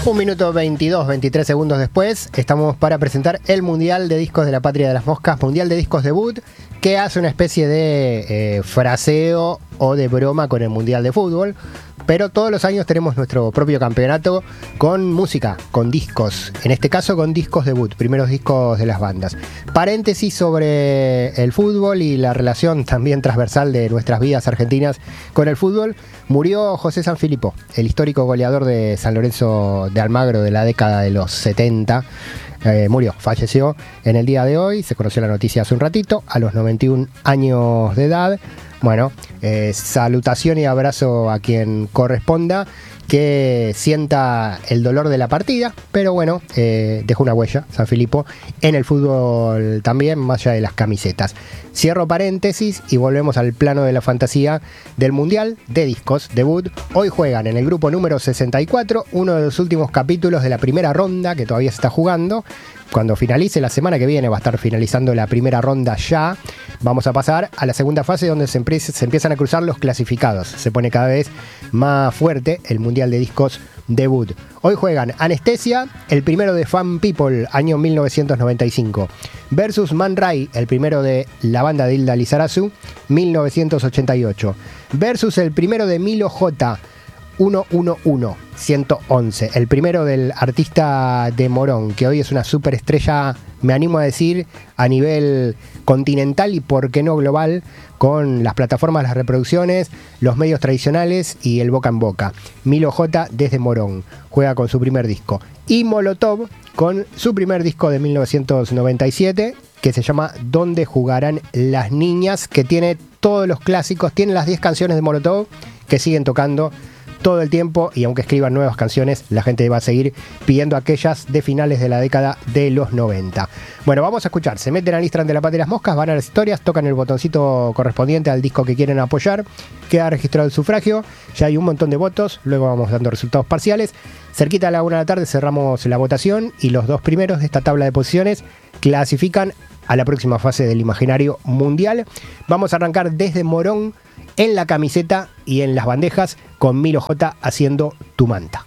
Un minuto 22, 23 segundos después, estamos para presentar el Mundial de Discos de la Patria de las Moscas, Mundial de Discos Debut, que hace una especie de fraseo o de broma con el Mundial de Fútbol. Pero todos los años tenemos nuestro propio campeonato con música, con discos. En este caso con discos debut, primeros discos de las bandas. Paréntesis sobre el fútbol y la relación también transversal de nuestras vidas argentinas con el fútbol. Murió José Sanfilippo, el histórico goleador de San Lorenzo de Almagro de la década de los 70. Falleció en el día de hoy. Se conoció la noticia hace un ratito, a los 91 años de edad. Bueno, salutación y abrazo a quien corresponda, que sienta el dolor de la partida, pero bueno, dejó una huella, Sanfilippo, en el fútbol también, más allá de las camisetas. Cierro paréntesis y volvemos al plano de la fantasía del Mundial de Discos Debut. Hoy juegan en el grupo número 64, uno de los últimos capítulos de la primera ronda que todavía se está jugando. Cuando finalice la semana que viene va a estar finalizando la primera ronda ya. Vamos a pasar a la segunda fase donde se empiezan a cruzar los clasificados. Se pone cada vez más fuerte el Mundial de Discos Debut. Hoy juegan Anestesia, el primero de Fan People, año 1995, versus Man Ray, el primero de la banda de Hilda Lizarazu, 1988, versus el primero de Milo J, 111, el primero del artista de Morón, que hoy es una superestrella, me animo a decir, a nivel continental y por qué no global, con las plataformas, las reproducciones, los medios tradicionales y el boca en boca. Milo J desde Morón juega con su primer disco. Y Molotov con su primer disco de 1997, que se llama ¿Dónde jugarán las niñas?, que tiene todos los clásicos, tiene las 10 canciones de Molotov que siguen tocando todo el tiempo, y aunque escriban nuevas canciones, la gente va a seguir pidiendo aquellas de finales de la década de los 90. Bueno, vamos a escuchar. Se meten al Instagram de la Patria de las Moscas, van a las historias, tocan el botoncito correspondiente al disco que quieren apoyar, queda registrado el sufragio, ya hay un montón de votos, luego vamos dando resultados parciales. Cerquita a la 1 de la tarde cerramos la votación y los dos primeros de esta tabla de posiciones clasifican a la próxima fase del imaginario mundial. Vamos a arrancar desde Morón, en la camiseta y en las bandejas, con Milo J haciendo Tu Manta.